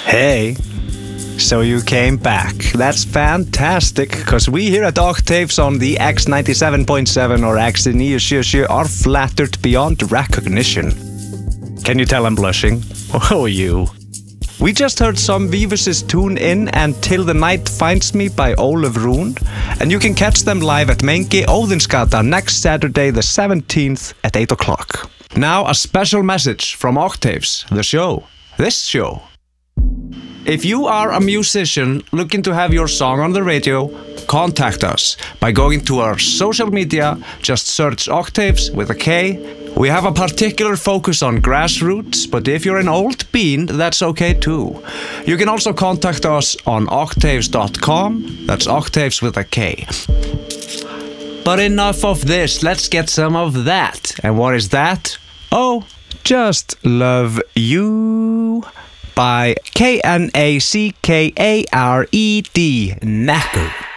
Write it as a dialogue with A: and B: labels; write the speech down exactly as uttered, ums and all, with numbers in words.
A: Hey, so you came back. That's fantastic, because we here at Octaves on the X ninety-seven point seven or X nine seventy are flattered beyond recognition. Can you tell I'm blushing? Oh, you. We just heard some Vivus's Tune In and Till the Night Finds Me by Ólöf Rún, and you can catch them live at Mengi Óðinsgata next Saturday the seventeenth at eight o'clock. Now a special message from Octaves, the show, this show. If you are a musician looking to have your song on the radio, contact us by going to our social media. Just search Octaves with a K. We have a particular focus on grassroots, but if you're an old bean, that's okay too. You can also contact us on octaves dot com. That's Octaves with a K. But enough of this, let's get some of that. And what is that? Oh, Just Love You by K N A C K A R E D, Knacker.